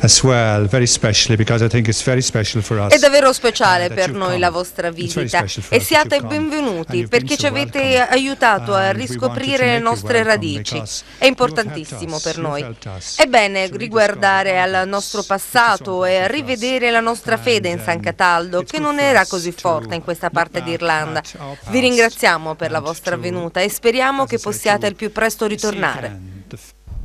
È davvero speciale per noi la vostra visita e siate benvenuti perché ci avete aiutato a riscoprire le nostre radici. È importantissimo per noi. È bene riguardare al nostro passato e rivedere la nostra fede in San Cataldo, che non era così forte in questa parte d'Irlanda. Vi ringraziamo per la vostra venuta e speriamo che possiate al più presto ritornare.